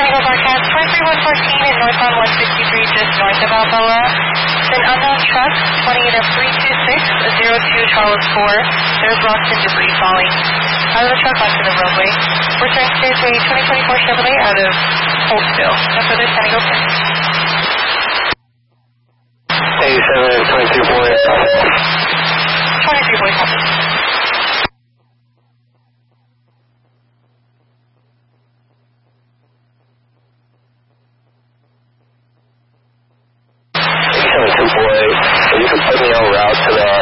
Tango Broadcast 23114 in northbound 163 just north of Alpella. An unknown truck, 28 of 32602 Charles 4. There's rocks and debris falling out of the truck onto the roadway. Return today's a 2024 Chevrolet out of Holtzville. No further standing open. 87, 22 boy. 23 boy copy. Boy, you can put me en route to the